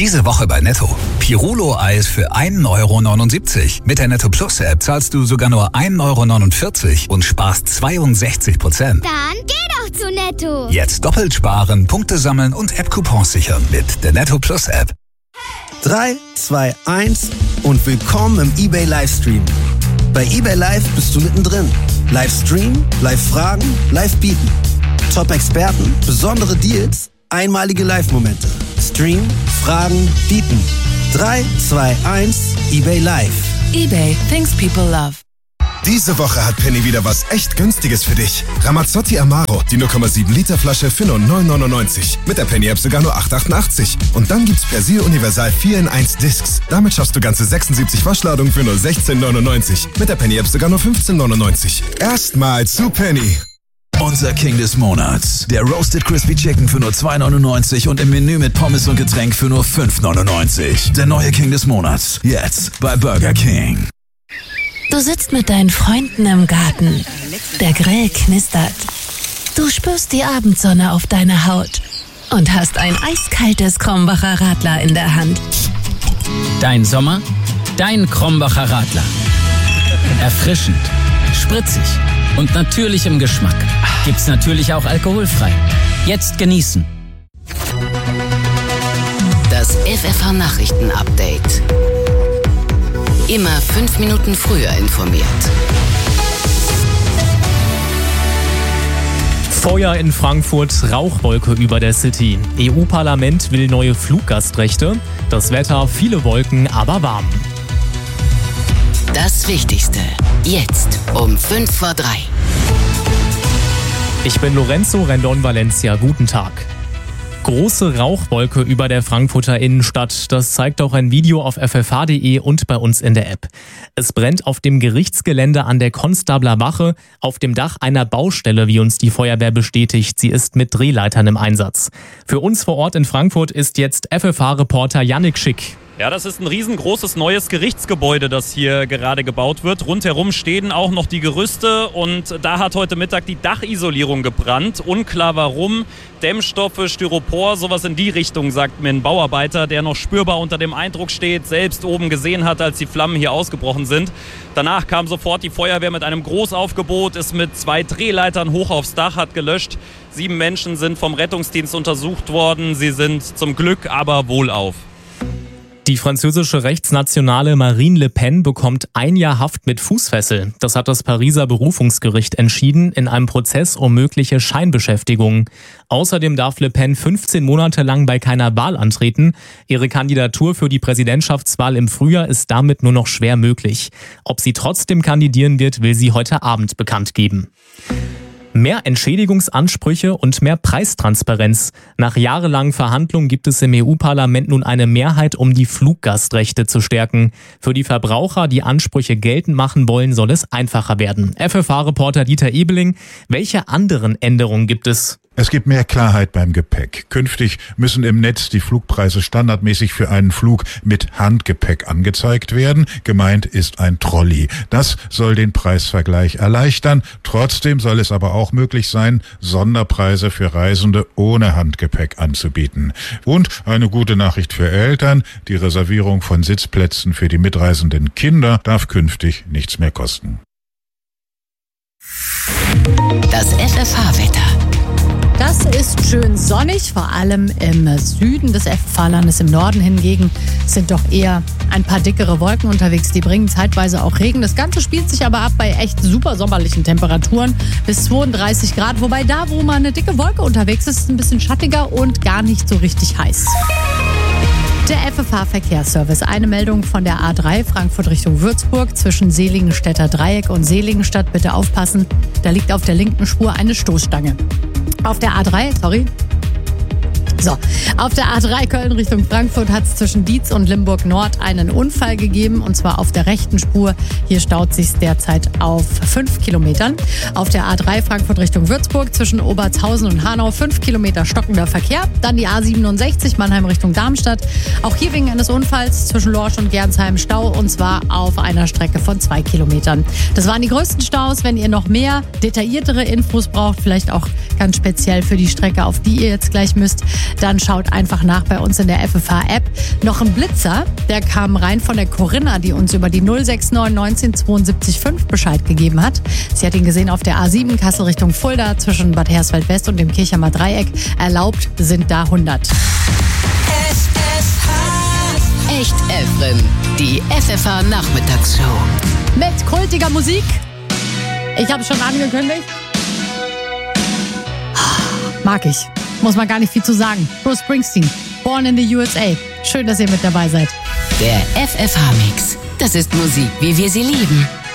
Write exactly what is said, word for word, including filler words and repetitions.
Diese Woche bei Netto. Pirulo-Eis für ein Euro neunundsiebzig. Mit der Netto Plus App zahlst du sogar nur ein Euro neunundvierzig und sparst zweiundsechzig Prozent. Dann geh doch zu Netto. Jetzt doppelt sparen, Punkte sammeln und App-Coupons sichern mit der Netto Plus App. drei, zwei, eins und willkommen im eBay Livestream. Bei eBay Live bist du mittendrin. Livestream, Live-Fragen, Live-Bieten. Top-Experten, besondere Deals, einmalige Live-Momente. Stream, Fragen, Bieten. drei, zwei, eins, eBay Live. eBay, things people love. Diese Woche hat Penny wieder was echt Günstiges für dich. Ramazzotti Amaro, die null Komma sieben Liter Flasche für nur neun neunundneunzig. Mit der Penny-App sogar nur acht achtundachtzig. Und dann gibt's Persil Universal vier in eins Discs. Damit schaffst du ganze sechsundsiebzig Waschladungen für nur sechzehn neunundneunzig. Mit der Penny-App sogar nur fünfzehn neunundneunzig. Erstmal zu Penny. Unser King des Monats. Der Roasted Crispy Chicken für nur zwei neunundneunzig und im Menü mit Pommes und Getränk für nur fünf neunundneunzig. Der neue King des Monats. Jetzt bei Burger King. Du sitzt mit deinen Freunden im Garten. Der Grill knistert. Du spürst die Abendsonne auf deiner Haut und hast ein eiskaltes Krombacher Radler in der Hand. Dein Sommer, dein Krombacher Radler. Erfrischend, spritzig und natürlich im Geschmack. Gibt's natürlich auch alkoholfrei. Jetzt genießen. Das F F H-Nachrichten-Update. Immer fünf Minuten früher informiert. Feuer in Frankfurt, Rauchwolke über der City. E U-Parlament will neue Fluggastrechte. Das Wetter, viele Wolken, aber warm. Das Wichtigste. Jetzt um fünf vor drei. Ich bin Lorenzo Rendon Valencia. Guten Tag. Große Rauchwolke über der Frankfurter Innenstadt. Das zeigt auch ein Video auf f f h punkt d e und bei uns in der App. Es brennt auf dem Gerichtsgelände an der Konstabler Wache, auf dem Dach einer Baustelle, wie uns die Feuerwehr bestätigt. Sie ist mit Drehleitern im Einsatz. Für uns vor Ort in Frankfurt ist jetzt F F H-Reporter Yannick Schick. Ja, das ist ein riesengroßes neues Gerichtsgebäude, das hier gerade gebaut wird. Rundherum stehen auch noch die Gerüste und da hat heute Mittag die Dachisolierung gebrannt. Unklar warum. Dämmstoffe, Styropor, sowas in die Richtung, sagt mir ein Bauarbeiter, der noch spürbar unter dem Eindruck steht, selbst oben gesehen hat, als die Flammen hier ausgebrochen sind. Danach kam sofort die Feuerwehr mit einem Großaufgebot, ist mit zwei Drehleitern hoch aufs Dach, hat gelöscht. Sieben Menschen sind vom Rettungsdienst untersucht worden. Sie sind zum Glück aber wohlauf. Die französische Rechtsnationale Marine Le Pen bekommt ein Jahr Haft mit Fußfessel. Das hat das Pariser Berufungsgericht entschieden in einem Prozess um mögliche Scheinbeschäftigung. Außerdem darf Le Pen fünfzehn Monate lang bei keiner Wahl antreten. Ihre Kandidatur für die Präsidentschaftswahl im Frühjahr ist damit nur noch schwer möglich. Ob sie trotzdem kandidieren wird, will sie heute Abend bekannt geben. Mehr Entschädigungsansprüche und mehr Preistransparenz. Nach jahrelangen Verhandlungen gibt es im E U-Parlament nun eine Mehrheit, um die Fluggastrechte zu stärken. Für die Verbraucher, die Ansprüche geltend machen wollen, soll es einfacher werden. F F H-Reporter Dieter Ebeling, welche anderen Änderungen gibt es? Es gibt mehr Klarheit beim Gepäck. Künftig müssen im Netz die Flugpreise standardmäßig für einen Flug mit Handgepäck angezeigt werden. Gemeint ist ein Trolley. Das soll den Preisvergleich erleichtern. Trotzdem soll es aber auch möglich sein, Sonderpreise für Reisende ohne Handgepäck anzubieten. Und eine gute Nachricht für Eltern: Die Reservierung von Sitzplätzen für die mitreisenden Kinder darf künftig nichts mehr kosten. Das F F H-Wetter. Das ist schön sonnig, vor allem im Süden des F F H-Landes. Im Norden hingegen sind doch eher ein paar dickere Wolken unterwegs. Die bringen zeitweise auch Regen. Das Ganze spielt sich aber ab bei echt super sommerlichen Temperaturen bis zweiunddreißig Grad. Wobei da, wo mal eine dicke Wolke unterwegs ist, ist es ein bisschen schattiger und gar nicht so richtig heiß. Der F F H-Verkehrsservice. Eine Meldung von der A drei Frankfurt Richtung Würzburg zwischen Seligenstädter Dreieck und Seligenstadt. Bitte aufpassen, da liegt auf der linken Spur eine Stoßstange. Auf der A drei, sorry. So, auf der A drei Köln Richtung Frankfurt hat es zwischen Dietz und Limburg Nord einen Unfall gegeben, und zwar auf der rechten Spur. Hier staut sich derzeit auf fünf Kilometern. Auf der A drei Frankfurt Richtung Würzburg zwischen Obertshausen und Hanau fünf Kilometer stockender Verkehr. Dann die A siebenundsechzig Mannheim Richtung Darmstadt. Auch hier wegen eines Unfalls zwischen Lorsch und Gernsheim Stau, und zwar auf einer Strecke von zwei Kilometern. Das waren die größten Staus. Wenn ihr noch mehr detailliertere Infos braucht, vielleicht auch gemacht, ganz speziell für die Strecke, auf die ihr jetzt gleich müsst. Dann schaut einfach nach bei uns in der F F H-App. Noch ein Blitzer, der kam rein von der Corinna, die uns über die null sechs neun neunzehn zweiundsiebzig fünf Bescheid gegeben hat. Sie hat ihn gesehen auf der A sieben, Kassel Richtung Fulda, zwischen Bad Hersfeld West und dem Kirchheimer Dreieck. Erlaubt sind da hundert. Echt Efren, die F F H-Nachmittagsshow. Mit kultiger Musik. Ich habe es schon angekündigt. Mag ich. Muss man gar nicht viel zu sagen. Bruce Springsteen, Born in the U S A. Schön, dass ihr mit dabei seid. Der F F H-Mix. Das ist Musik, wie wir sie lieben.